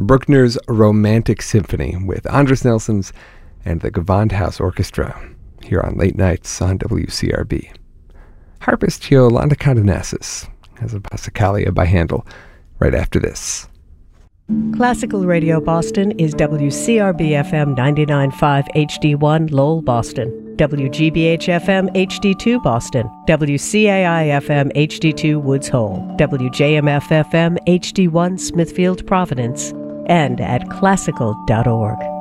Bruckner's Romantic Symphony with Andres Nelsons and the Gewandhaus Orchestra here on Late Nights on WCRB. Harpist Yolanda Condonasis has a Passacaglia by Handel right after this. Classical Radio Boston is WCRB-FM 99.5 HD1 Lowell, Boston, WGBH-FM HD2 Boston, WCAI-FM HD2 Woods Hole, WJMF-FM HD1 Smithfield, Providence, and at classical.org.